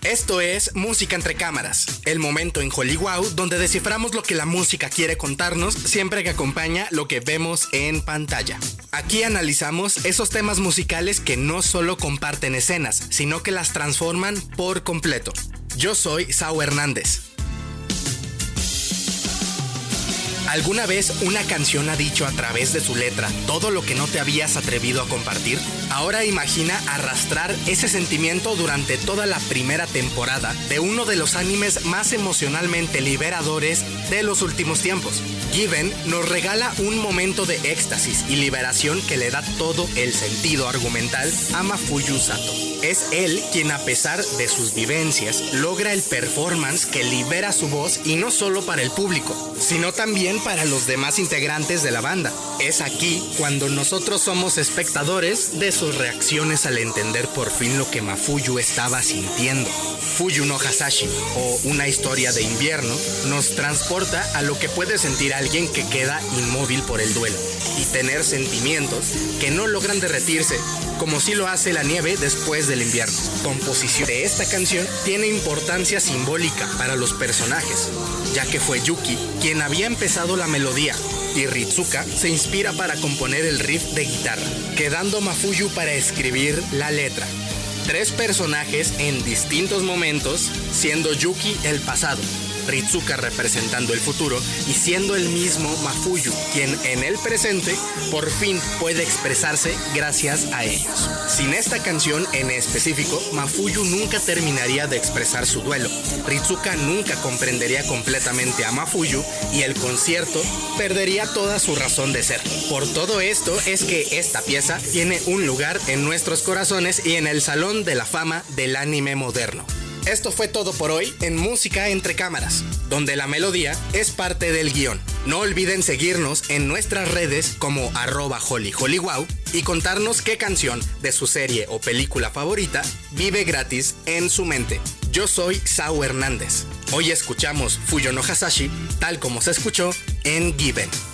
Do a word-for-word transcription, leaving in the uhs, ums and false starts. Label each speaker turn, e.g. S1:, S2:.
S1: Esto es Música entre Cámaras, el momento en Hollywood donde desciframos lo que la música quiere contarnos siempre que acompaña lo que vemos en pantalla. Aquí analizamos esos temas musicales que no solo comparten escenas, sino que las transforman por completo. Yo soy Sao Hernández. ¿Alguna vez una canción ha dicho a través de su letra todo lo que no te habías atrevido a compartir? Ahora imagina arrastrar ese sentimiento durante toda la primera temporada de uno de los animes más emocionalmente liberadores de los últimos tiempos. Given nos regala un momento de éxtasis y liberación que le da todo el sentido argumental a Mafuyu Sato. Es él quien, a pesar de sus vivencias, logra el performance que libera su voz, y no solo para el público, sino también para los demás integrantes de la banda. Es aquí cuando nosotros somos espectadores de sus reacciones al entender por fin lo que Mafuyu estaba sintiendo. Fuyu no Hasashi, o Una historia de invierno, nos transporta a lo que puede sentir alguien que queda inmóvil por el duelo y tener sentimientos que no logran derretirse, como si lo hace la nieve después del invierno. Composición de esta canción tiene importancia simbólica para los personajes, ya que fue Yuki quien había empezado la melodía y Ritsuka se inspira para componer el riff de guitarra, quedando Mafuyu para escribir la letra. Tres personajes en distintos momentos, siendo Yuki el pasado, Ritsuka representando el futuro y siendo el mismo Mafuyu quien en el presente por fin puede expresarse gracias a ellos. Sin esta canción en específico, Mafuyu nunca terminaría de expresar su duelo, Ritsuka nunca comprendería completamente a Mafuyu y el concierto perdería toda su razón de ser. Por todo esto es que esta pieza tiene un lugar en nuestros corazones y en el Salón de la Fama del anime moderno. Esto fue todo por hoy en Música entre Cámaras, donde la melodía es parte del guión. No olviden seguirnos en nuestras redes como arroba hollyhollywoww y contarnos qué canción de su serie o película favorita vive gratis en su mente. Yo soy Sao Hernández. Hoy escuchamos Fuyu no Hasashi, tal como se escuchó en Given.